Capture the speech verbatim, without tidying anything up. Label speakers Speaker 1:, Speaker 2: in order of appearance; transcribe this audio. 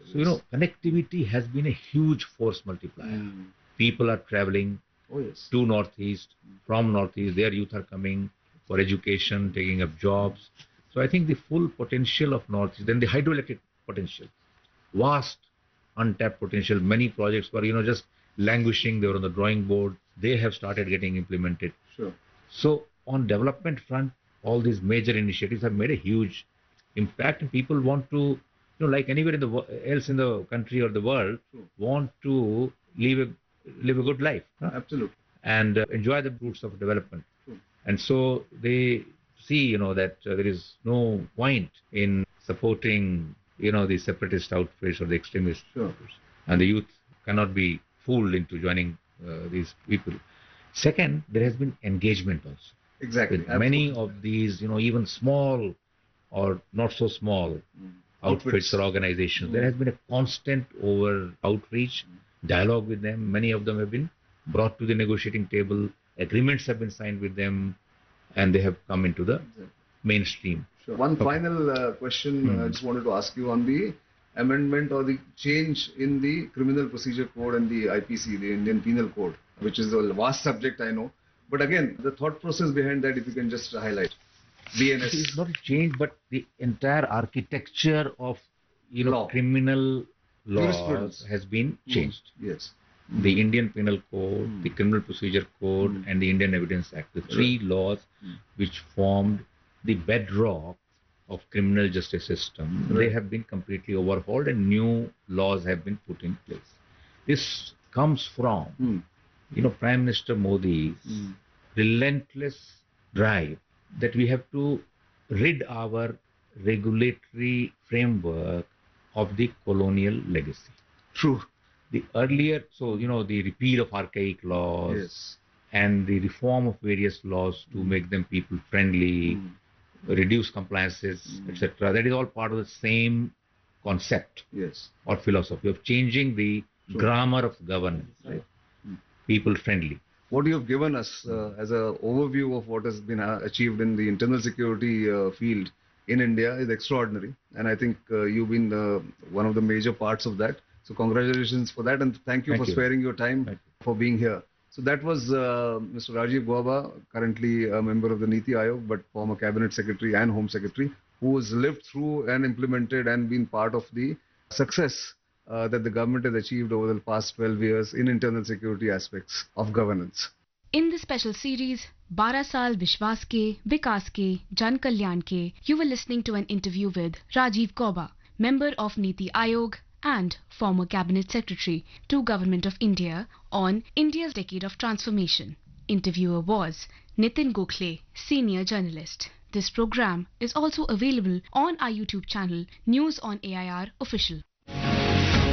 Speaker 1: So, you know, connectivity has been a huge force multiplier.
Speaker 2: Mm.
Speaker 1: People are traveling
Speaker 2: Oh, yes.
Speaker 1: to Northeast, from Northeast, their youth are coming for education, taking up jobs. So I think the full potential of Northeast, then the hydroelectric potential, vast untapped potential. Many projects were, you know, just languishing. They were on the drawing board. They have started getting implemented.
Speaker 2: Sure.
Speaker 1: So on development front, all these major initiatives have made a huge impact, and people want to, you know, like anywhere in the wo- else in the country or the world,
Speaker 2: True.
Speaker 1: want to live a live a good life, huh?
Speaker 2: Absolutely.
Speaker 1: and uh, enjoy the fruits of development.
Speaker 2: True.
Speaker 1: And so they see, you know, that uh, there is no point in supporting, you know, the separatist outfits or the extremist
Speaker 2: Sure.
Speaker 1: outfits, and the youth cannot be fooled into joining uh, these people. Second, there has been engagement also
Speaker 2: Exactly.
Speaker 1: with many
Speaker 2: Absolutely.
Speaker 1: of these, you know, even small or not so small
Speaker 2: Mm.
Speaker 1: outfits or organizations.
Speaker 2: Mm.
Speaker 1: There has been a constant over outreach, dialogue with them. Many of them have been brought to the negotiating table. Agreements have been signed with them, and they have come into the
Speaker 2: Exactly.
Speaker 1: mainstream.
Speaker 2: Sure. One
Speaker 1: Okay.
Speaker 2: final uh, question uh, I
Speaker 1: Hmm.
Speaker 2: just wanted to ask you on the amendment or the change in the Criminal Procedure Code and the I P C, the Indian Penal Code, which is a vast subject, I know. But again, the thought process behind that, if you can just highlight. B N S.
Speaker 1: It is not a change, but the entire architecture of, you know,
Speaker 2: Law.
Speaker 1: criminal laws
Speaker 2: Jurisprudence.
Speaker 1: has been
Speaker 2: Mm.
Speaker 1: changed.
Speaker 2: Yes.
Speaker 1: The Indian Penal Code,
Speaker 2: Mm.
Speaker 1: the Criminal Procedure Code,
Speaker 2: Mm.
Speaker 1: and the Indian Evidence Act, the three laws
Speaker 2: Mm.
Speaker 1: which formed the bedrock of criminal justice system, they
Speaker 2: Right.
Speaker 1: have been completely overhauled and new laws have been put in place. This comes from,
Speaker 2: Mm.
Speaker 1: you know, Prime Minister Modi's
Speaker 2: Mm.
Speaker 1: relentless drive that we have to rid our regulatory framework of the colonial legacy.
Speaker 2: True.
Speaker 1: The earlier, so, you know, the repeal of archaic laws
Speaker 2: Yes.
Speaker 1: and the reform of various laws to make them people friendly,
Speaker 2: Mm.
Speaker 1: reduce compliances,
Speaker 2: Mm.
Speaker 1: et cetera. That is all part of the same concept
Speaker 2: Yes.
Speaker 1: or philosophy of changing the
Speaker 2: True.
Speaker 1: grammar of governance, right?
Speaker 2: Mm.
Speaker 1: People friendly.
Speaker 2: What you have given us uh, as an overview of what has been uh, achieved in the internal security uh, field in India is extraordinary. And I think uh, you've been uh, one of the major parts of that. So congratulations for that. And thank you
Speaker 1: Thank
Speaker 2: for
Speaker 1: you.
Speaker 2: sparing your time
Speaker 1: Thank
Speaker 2: for being here. So that was uh, Mister Rajiv Gauba, currently a member of the Niti Aayog, but former Cabinet Secretary and Home Secretary, who has lived through and implemented and been part of the success uh, that the government has achieved over the past twelve years in internal security aspects of governance.
Speaker 3: In the special series, बारह साल विश्वास के, विकास के, जन कल्याण के, you were listening to an interview with Rajiv Gauba, member of Niti Aayog and former Cabinet Secretary to Government of India on India's Decade of Transformation. Interviewer was Nitin Gokhale, senior journalist. This program is also available on our YouTube channel News on A I R Official.